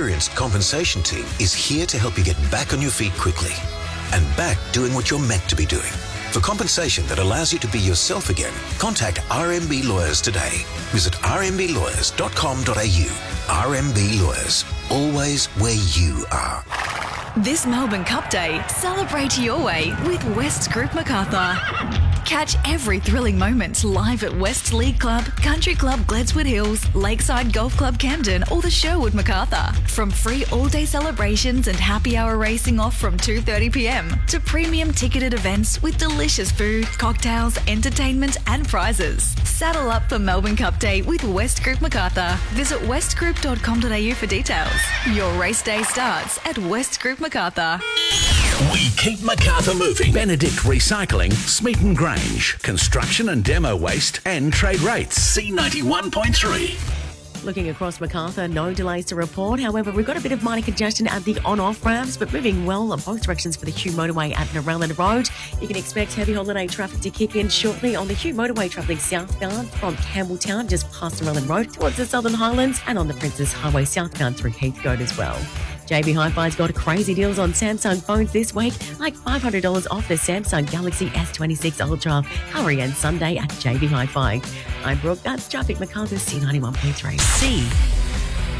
experienced compensation team is here to help you get back on your feet quickly and back doing what you're meant to be doing. For compensation that allows you to be yourself again, contact RMB Lawyers today. Visit rmblawyers.com.au. RMB Lawyers, always where you are. This Melbourne Cup Day, celebrate your way with West Group Macarthur. Catch every thrilling moment live at West League Club, Country Club Gledswood Hills, Lakeside Golf Club Camden or the Sherwood Macarthur. From free all-day celebrations and happy hour racing off from 2:30pm to premium ticketed events with delicious food, cocktails, entertainment and prizes. Saddle up for Melbourne Cup Day with West Group Macarthur. Visit westgroup.com.au for details. Your race day starts at West Group Macarthur. We keep Macarthur moving. Benedict Recycling, Smeaton Grange, construction and demo waste and trade rates. C91.3. Looking across Macarthur, no delays to report. However, we've got a bit of minor congestion at the on-off ramps, but moving well on both directions for the Hugh Motorway at Narellan Road. You can expect heavy holiday traffic to kick in shortly on the Hugh Motorway travelling southbound from Campbelltown just past Narellan Road towards the Southern Highlands and on the Princess Highway southbound through Heathcote as well. JB Hi-Fi's got crazy deals on Samsung phones this week, like $500 off the Samsung Galaxy S26 Ultra. Hurry and Sunday at JB Hi-Fi. I'm Brooke, that's Traffic Macarthur, C91.3.